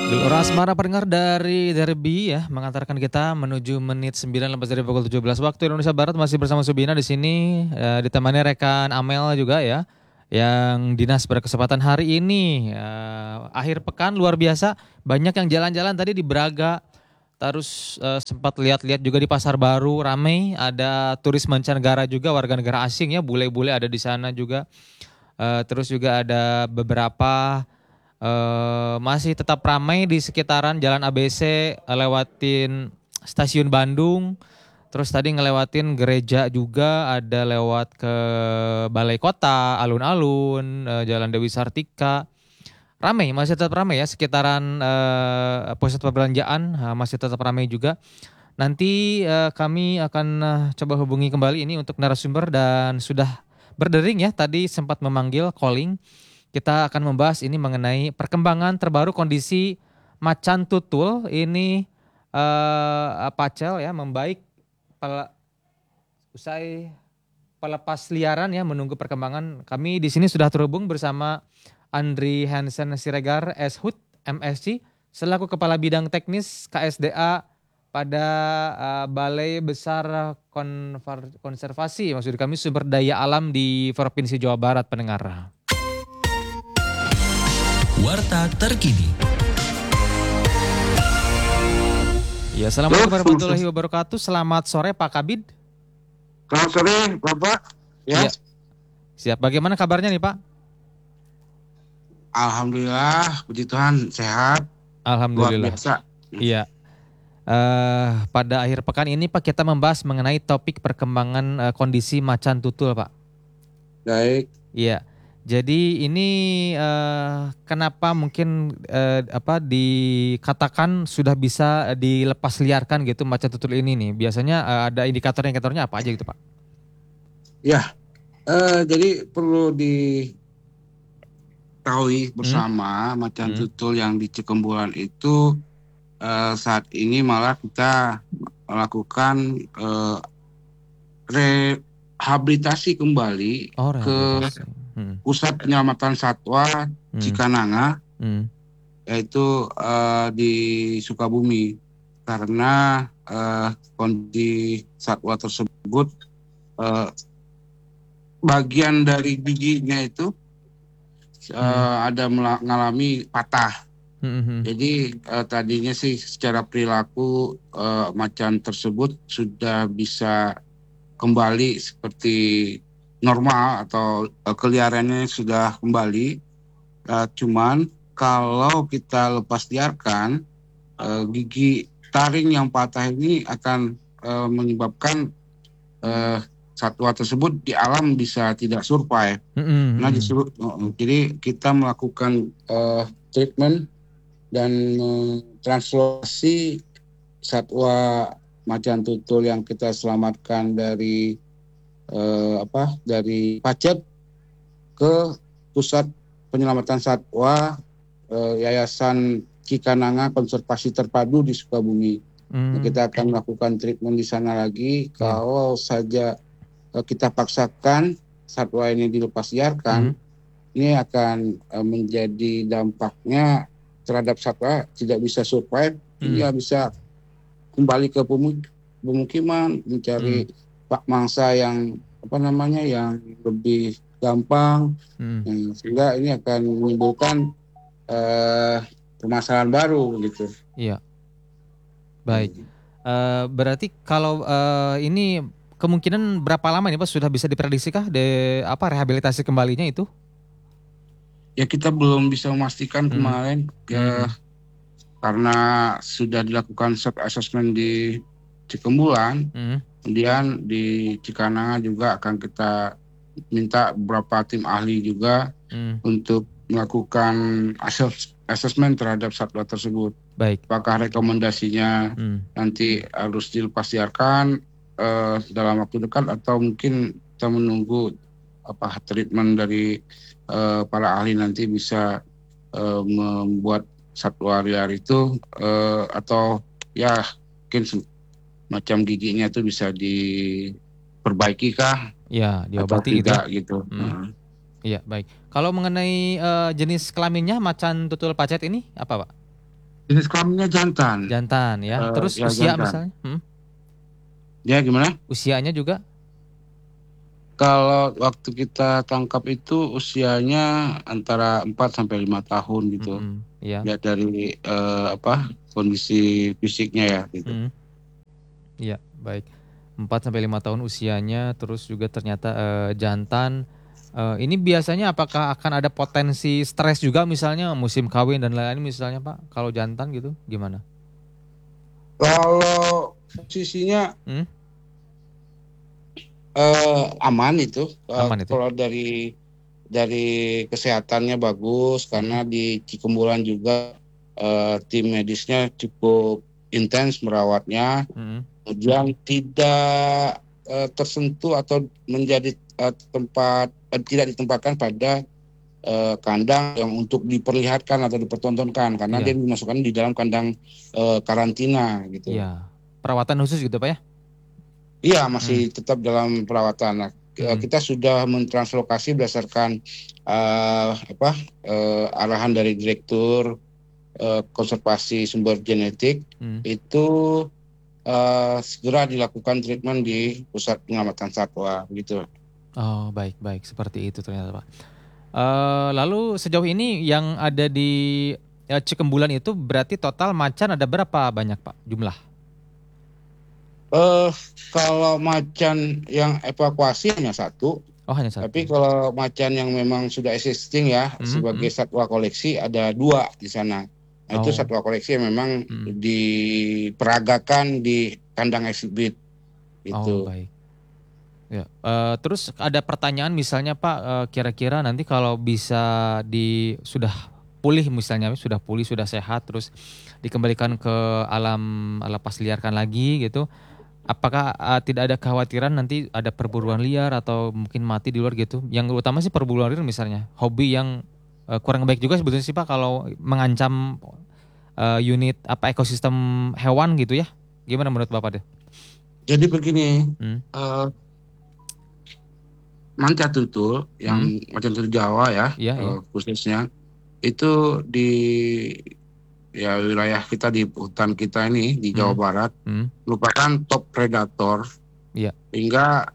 Gelora Asmara pendengar dari Derby ya mengantarkan kita menuju menit 9 lepas dari pukul 17 waktu Indonesia Barat masih bersama Subina di sini ditemani rekan Amel juga ya yang dinas berkesempatan hari ini akhir pekan luar biasa banyak yang jalan-jalan tadi di Braga terus sempat lihat-lihat juga di Pasar Baru ramai ada turis mancanegara juga warga negara asing ya bule-bule ada di sana juga. Terus juga ada beberapa masih tetap ramai di sekitaran Jalan ABC, lewatin Stasiun Bandung, terus tadi ngelewatin gereja juga, ada lewat ke Balai Kota, alun-alun, Jalan Dewi Sartika. Ramai, masih tetap ramai ya sekitaran pusat perbelanjaan masih tetap ramai juga. Nanti kami akan coba hubungi kembali ini untuk narasumber dan sudah berdering ya tadi sempat memanggil calling. Kita akan membahas ini mengenai perkembangan terbaru kondisi macan tutul ini pacel ya membaik usai pelepas liaran ya menunggu perkembangan. Kami di sini sudah terhubung bersama Andri Hansen Siregar SHUT MSC selaku Kepala Bidang Teknis KSDA pada Balai Besar Konservasi maksud kami Sumber Daya Alam di Provinsi Jawa Barat pendengar. Warta terkini. Ya, assalamualaikum warahmatullahi wabarakatuh. Selamat sore Pak Kabid. Selamat sore Bapak. Ya. Siap. Bagaimana kabarnya nih Pak? Alhamdulillah, puji Tuhan sehat. Alhamdulillah. Luar biasa. Iya. Pada akhir pekan ini Pak kita membahas mengenai topik perkembangan kondisi macan tutul Pak. Baik. Iya. Jadi ini kenapa mungkin dikatakan sudah bisa dilepas liarkan gitu macan tutul ini nih? Biasanya ada indikatornya apa aja gitu Pak? Ya, jadi perlu diketahui bersama macan tutul yang di Cikembulan itu saat ini malah kita melakukan rehabilitasi kembali ke Pusat Penyelamatan Satwa Cikananga, yaitu di Sukabumi, karena kondisi satwa tersebut bagian dari giginya itu ada mengalami patah. Jadi tadinya sih secara perilaku macan tersebut sudah bisa kembali seperti normal atau keliarannya sudah kembali, cuman kalau kita lepas liarkan gigi taring yang patah ini akan menyebabkan satwa tersebut di alam bisa tidak survive. Nah jadi kita melakukan treatment dan translasi satwa macan tutul yang kita selamatkan dari Pacet ke Pusat Penyelamatan Satwa Yayasan Cikananga Konservasi Terpadu di Sukabumi. Kita akan melakukan treatment di sana lagi. Kalau saja kita paksakan satwa ini dilepas liarkan, ini akan menjadi dampaknya terhadap satwa tidak bisa survive, dia bisa kembali ke pemukiman mencari mangsa yang yang lebih gampang, sehingga ini akan menimbulkan permasalahan baru gitu. Iya. Baik. Berarti kalau ini kemungkinan berapa lama ini Pak sudah bisa dipredisikah rehabilitasi kembalinya itu? Ya kita belum bisa memastikan kemarin karena sudah dilakukan swab assessment di Cikembulan. Kemudian di Cikananga juga akan kita minta beberapa tim ahli juga untuk melakukan assessment terhadap satwa tersebut. Baik. Apakah rekomendasinya nanti harus dilepas liarkan dalam waktu dekat atau mungkin kita menunggu treatment dari para ahli nanti bisa membuat satwa liar itu atau ya mungkin macam giginya itu bisa diperbaiki kah? Ya, diobati tidak gitu. Iya, baik. Kalau mengenai jenis kelaminnya macan tutul pacet ini apa Pak? Jenis kelaminnya jantan. Jantan ya. Terus Ya usia jantan. misalnya? Ya gimana? Usianya juga? Kalau waktu kita tangkap itu usianya antara 4 sampai 5 tahun gitu. Ya. Ya dari kondisi fisiknya ya gitu. Iya, baik. 4 sampai 5 tahun usianya, terus juga ternyata jantan. Ini biasanya apakah akan ada potensi stres juga misalnya musim kawin dan lain-lain misalnya Pak, kalau jantan gitu gimana? Kalau posisinya Hmm? aman itu. Aman itu? Kalau dari kesehatannya bagus Hmm. karena di Cikembulan juga tim medisnya cukup intens merawatnya. Hmm. Kemudian tidak tersentuh atau menjadi tidak ditempatkan pada kandang yang untuk diperlihatkan atau dipertontonkan karena dia Iya, dimasukkan di dalam kandang karantina gitu. iya. Perawatan khusus gitu Pak ya? Iya, Hmm. masih tetap dalam perawatan. Nah, Hmm. kita sudah mentranslokasi berdasarkan arahan dari Direktur Konservasi Sumber Genetik Hmm. itu segera dilakukan treatment di pusat pengamatan satwa gitu. Oh, baik, baik. Seperti itu ternyata Pak. Lalu sejauh ini yang ada di Cikembulan itu berarti total macan ada berapa banyak Pak jumlah? Eh Kalau macan yang evakuasi hanya satu, Oh, hanya tapi satu. kalau macan yang memang sudah existing ya Hmm. sebagai satwa koleksi ada dua di sana. Nah, itu Oh. satwa koleksi yang memang Hmm. diperagakan di kandang eksibit Oh, itu. baik. Ya. Terus ada pertanyaan misalnya Pak, kira-kira nanti kalau bisa sudah pulih misalnya, sudah pulih, sudah sehat, terus dikembalikan ke alam lepas liarkan lagi gitu, apakah tidak ada kekhawatiran nanti ada perburuan liar atau mungkin mati di luar gitu? Yang utama sih perburuan liar misalnya, hobi yang kurang baik juga sebetulnya sih Pak kalau mengancam unit apa ekosistem hewan gitu ya? Gimana menurut Bapak deh? Jadi begini, Hmm. eh manca tutul Hmm. yang macan tutul Jawa ya Iya, iya. khususnya itu di ya wilayah kita di hutan kita ini di Jawa Hmm. Barat Hmm. merupakan top predator Iya. hingga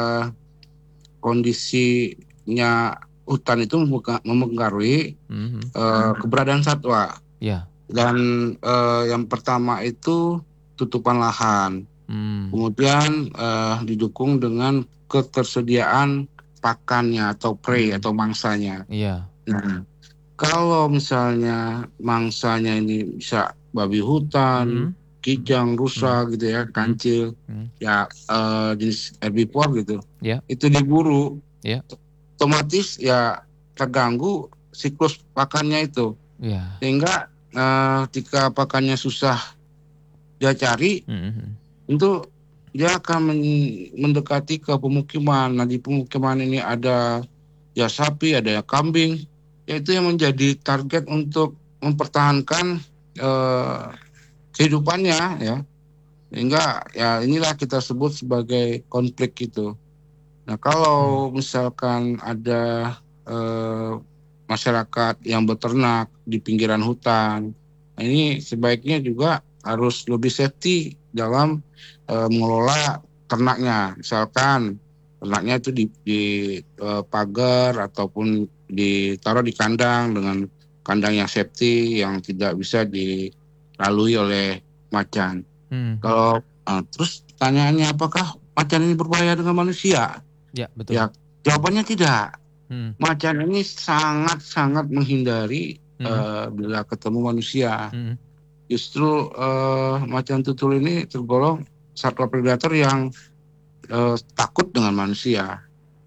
kondisinya hutan itu mempengaruhi Hmm. keberadaan satwa Iya. dan yang pertama itu tutupan lahan, Hmm. kemudian didukung dengan ketersediaan pakannya atau prey Hmm. atau mangsanya. Iya. Nah, kalau misalnya mangsanya ini bisa babi hutan, Hmm. Hmm. kijang, Hmm. rusa gitu ya, Hmm. kancil, Hmm. ya jenis herbivore gitu, Iya. itu diburu, Iya. otomatis ya terganggu siklus pakannya itu, Iya. sehingga jika pakannya susah dia cari, Hmm. Hmm. itu dia akan mendekati ke pemukiman. Nah di pemukiman ini ada ya sapi, ada ya kambing, yaitu yang menjadi target untuk mempertahankan eh, kehidupannya ya. Sehingga ya inilah kita sebut sebagai konflik gitu. Nah Hmm. kalau misalkan ada eh, masyarakat yang beternak di pinggiran hutan, nah ini sebaiknya juga harus lebih safety dalam mengelola ternaknya. Misalkan ternaknya itu di pagar ataupun ditaruh di kandang dengan kandang yang safety yang tidak bisa dilalui oleh macan. Hmm. Kalau terus pertanyaannya apakah macan ini berbahaya dengan manusia? Ya, betul. Ya jawabannya tidak. Hmm. Macan ini sangat-sangat menghindari Hmm. bila ketemu manusia. Hmm. Justru macan tutul ini tergolong satwa predator yang takut dengan manusia.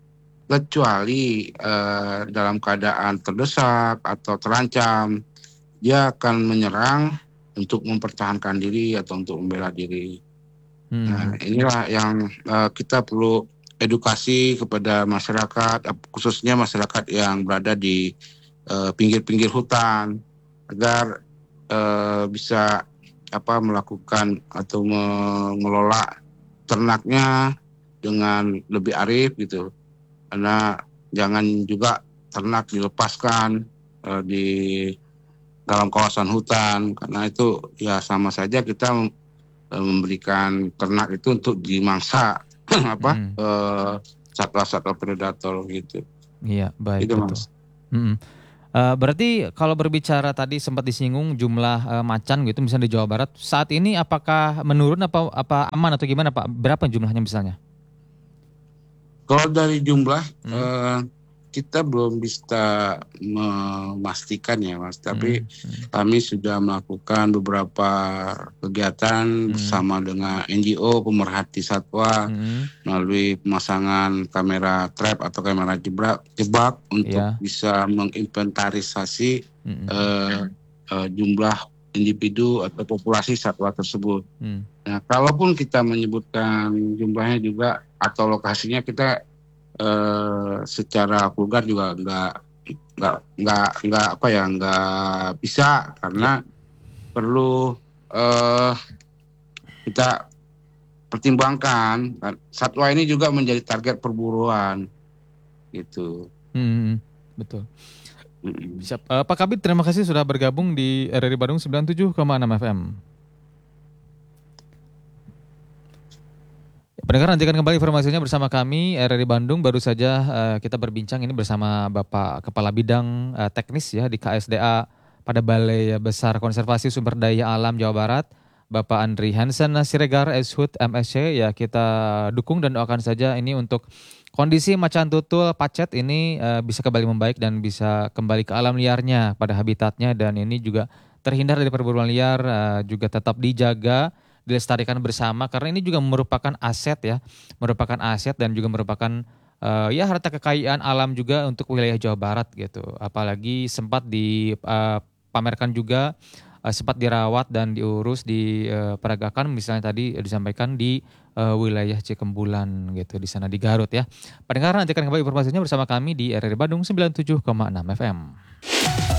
Kecuali dalam keadaan terdesak atau terancam, dia akan menyerang untuk mempertahankan diri atau untuk membela diri. Nah, Hmm. inilah yang kita perlu edukasi kepada masyarakat, khususnya masyarakat yang berada di pinggir-pinggir hutan, agar bisa melakukan atau mengelola ternaknya dengan lebih arif gitu. Karena jangan juga ternak dilepaskan di dalam kawasan hutan, karena itu ya sama saja kita memberikan ternak itu untuk dimangsa satwa-satwa predator gitu. Iya, baik, Itu betul. Mas. Berarti kalau berbicara tadi sempat disinggung jumlah macan gitu misalnya di Jawa Barat, saat ini apakah menurun apa aman atau gimana Pak? Berapa jumlahnya misalnya? Kalau dari jumlah Hmm. kita belum bisa memastikan ya Mas, tapi Hmm. kami sudah melakukan beberapa kegiatan bersama dengan NGO pemerhati satwa Hmm. melalui pemasangan kamera trap atau kamera jebak untuk Iya. bisa menginventarisasi Hmm. jumlah individu atau populasi satwa tersebut. Hmm. Nah, kalaupun kita menyebutkan jumlahnya juga atau lokasinya, kita secara vulgar juga nggak bisa, Ya. karena perlu kita pertimbangkan satwa ini juga menjadi target perburuan gitu. Betul. Siap. Pak Kabit, terima kasih sudah bergabung di RRI Bandung 97,6 FM. Pendengar, nantikan kembali informasinya bersama kami RRI Bandung. Baru saja kita berbincang ini bersama Bapak Kepala Bidang Teknis ya di KSDA pada Balai Besar Konservasi Sumber Daya Alam Jawa Barat, Bapak Andri Hansen Siregar, Eshut MSC. Ya, kita dukung dan doakan saja ini untuk kondisi macan tutul pacet ini bisa kembali membaik dan bisa kembali ke alam liarnya pada habitatnya, dan ini juga terhindar dari perburuan liar, juga tetap dijaga, dilestarikan bersama, karena ini juga merupakan aset ya, merupakan aset dan juga merupakan ya harta kekayaan alam juga untuk wilayah Jawa Barat gitu. Apalagi sempat dipamerkan juga, sempat dirawat dan diurus di peragakan, misalnya tadi disampaikan di wilayah Cikembulan gitu, di sana di Garut ya. Pendengar, nantikan kembali informasinya bersama kami di RRI Bandung 97,6 FM.